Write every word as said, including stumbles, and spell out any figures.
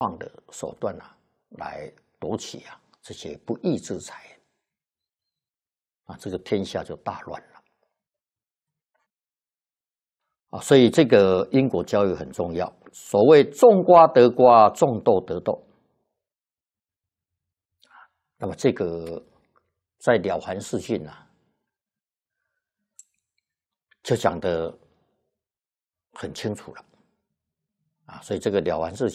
放的手段啊，来夺取啊这些不义之财啊，这个天下就大乱了啊。所以这个因果教育很重要。所谓种瓜得瓜，种豆得豆。那么这个在《了凡四训》啊，就讲得很清楚了啊。所以这个《了凡四训》